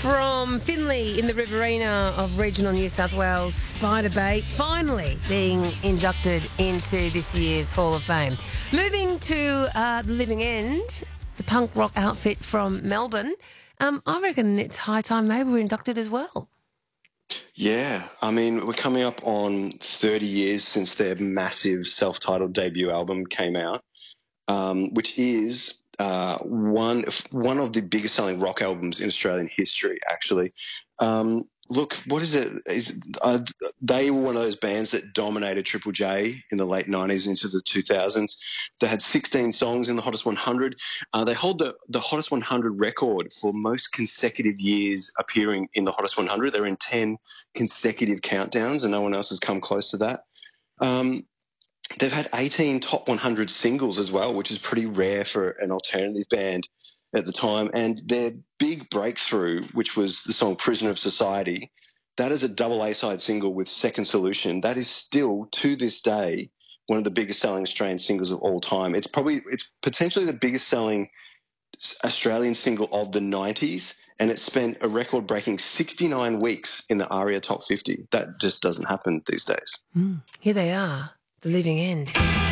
From Finley in the Riverina of regional New South Wales, Spider Bay finally being inducted into this year's Hall of Fame. Moving to the Living End, the punk rock outfit from Melbourne. I reckon it's high time they were inducted as well. Yeah, I mean, we're coming up on 30 years since their massive self-titled debut album came out, which is one of the biggest selling rock albums in Australian history, actually. Look, what is it? They were one of those bands that dominated Triple J in the late 90s into the 2000s. They had 16 songs in the Hottest 100. They hold the Hottest 100 record for most consecutive years appearing in the Hottest 100. They're in 10 consecutive countdowns, and no one else has come close to that. They've had 18 top 100 singles as well, which is pretty rare for an alternative band at the time. And their big breakthrough, which was the song Prisoner of Society, that is a double A-side single with Second Solution. That is still, to this day, one of the biggest selling Australian singles of all time. It's potentially the biggest selling Australian single of the 90s, and it spent a record-breaking 69 weeks in the ARIA Top 50. That just doesn't happen these days. Here they are, the Living End.